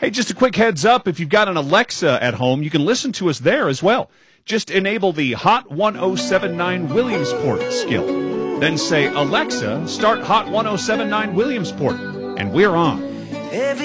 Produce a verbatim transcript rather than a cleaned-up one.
Hey, just a quick heads up. If you've got an Alexa at home, you can listen to us there as well. Just enable the Hot ten seventy-nine Williamsport skill. Then say, Alexa, start Hot ten seventy-nine Williamsport. And we're on.